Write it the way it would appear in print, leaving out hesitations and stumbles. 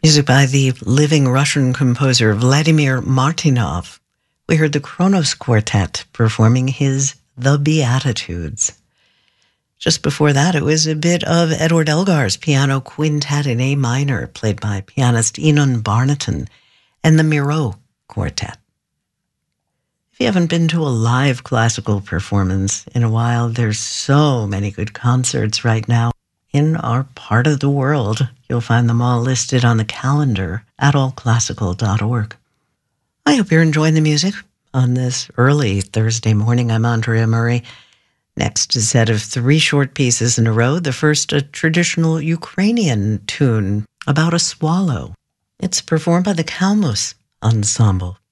Music by the living Russian composer Vladimir Martynov. We heard the Kronos Quartet performing his The Beatitudes. Just before that, it was a bit of Edward Elgar's piano quintet in A minor, played by pianist Enon Barnaton, and the Miro Quartet. If you haven't been to a live classical performance in a while, there's so many good concerts right now in our part of the world. You'll find them all listed on the calendar at allclassical.org. I hope you're enjoying the music on this early Thursday morning. I'm Andrea Murray. Next, a set of 3 short pieces in a row. The first, a traditional Ukrainian tune about a swallow. It's performed by the Kalmus Ensemble.